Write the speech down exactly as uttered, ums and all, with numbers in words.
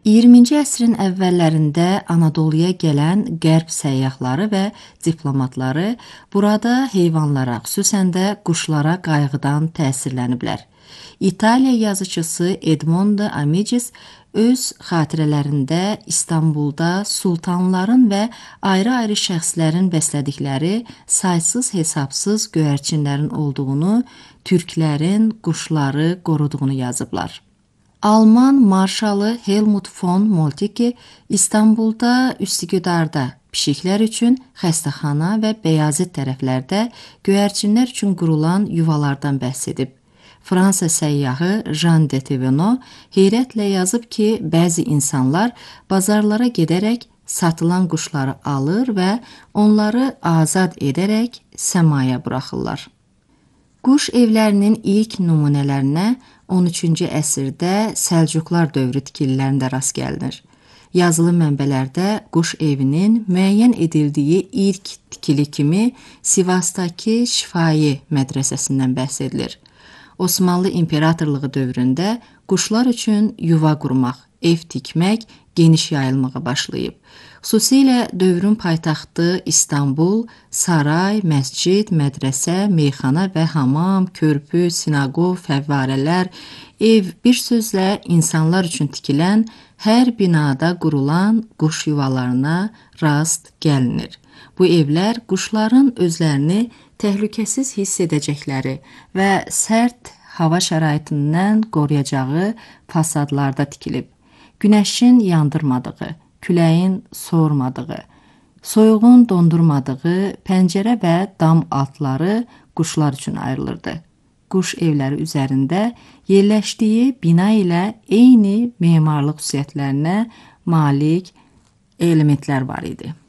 iyirminci əsrin əvvəllərində Anadoluya gələn qərb səyyahları və diplomatları burada heyvanlara, xüsusən də quşlara qayğıdan təsirləniblər. İtaliya yazıçısı Edmondo Amicis öz xatirələrində İstanbulda sultanların və ayrı-ayrı şəxslərin bəslədikləri saysız-hesabsız göyərçinlərin olduğunu, türklərin quşları qoruduğunu yazıblar. Alman marşalı Helmut von Moltke İstanbulda Üsküdarda pişiklər üçün xəstəxana və Bəyazit tərəflərdə göyərçinlər üçün qurulan yuvalardan bəhs edib. Fransa səyyahı Jean de Thévenot heyrətlə yazıb ki, bəzi insanlar bazarlara gedərək satılan quşları alır və onları azad edərək səmaya buraxırlar. Quş evlərinin ilk nümunələrinə on üçüncü əsrdə Səlcuqlar dövrü tikililərində rast gəlinir. Yazılı mənbələrdə quş evinin müəyyən edildiyi ilk tikili kimi Sivasdakı Şifahi mədrəsəsindən bəhs edilir. Osmanlı İmperatorluğu dövründə quşlar üçün yuva qurmaq, ev tikmək geniş yayılmağa başlayıb. Xüsusilə dövrün paytaxtı İstanbul, saray, məscid, mədrəsə, meyxana və hamam, körpü, sinaqoq, fəvvarələr, ev, bir sözlə insanlar üçün tikilən hər binada qurulan quş yuvalarına rast gəlinir. Bu evlər quşların özlərini təhlükəsiz hiss edəcəkləri və sərt hava şəraitindən qoruyacağı fasadlarda tikilib. Günəşin yandırmadığı, küləyin soğurmadığı, soyuğun dondurmadığı pəncərə və dam altları quşlar üçün ayrılırdı. Quş evləri üzərində yerləşdiyi bina ilə eyni memarlıq xüsusiyyətlərinə malik elementlər var idi.